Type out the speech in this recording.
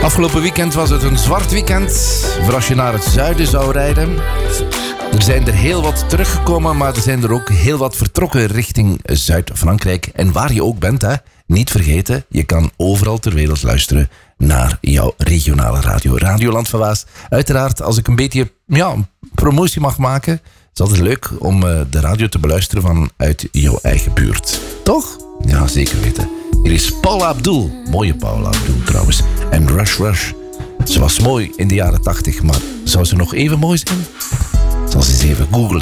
Afgelopen weekend was het een zwart weekend voor als je naar het zuiden zou rijden. Er zijn er heel wat teruggekomen, maar er zijn er ook heel wat vertrokken richting Zuid-Frankrijk. En waar je ook bent, hè, niet vergeten, je kan overal ter wereld luisteren naar jouw regionale radio. Radioland van Waas. Uiteraard, als ik een beetje promotie mag maken, is het altijd leuk om de radio te beluisteren vanuit jouw eigen buurt. Toch? Ja, zeker weten. Hier is Paula Abdul. Mooie Paula Abdul trouwens. En Rush Rush. Ze was mooi in de jaren 80, maar zou ze nog even mooi zijn? Zal ze eens even googlen.